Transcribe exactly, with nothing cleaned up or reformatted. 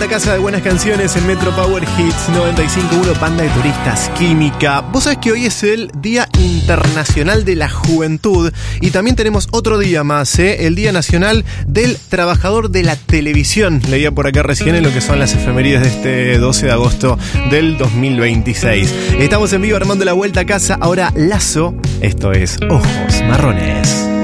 casa de buenas canciones en Metro Power Hits noventa y cinco punto uno, Banda de Turistas Química. Vos sabés que hoy es el Día Internacional de la Juventud y también tenemos otro día más, ¿eh? El Día Nacional del Trabajador de la Televisión. Leía por acá recién en lo que son las efemérides de este doce de agosto del dos mil veintiséis. Estamos en vivo armando la vuelta a casa. Ahora Lazo, esto es Ojos Marrones.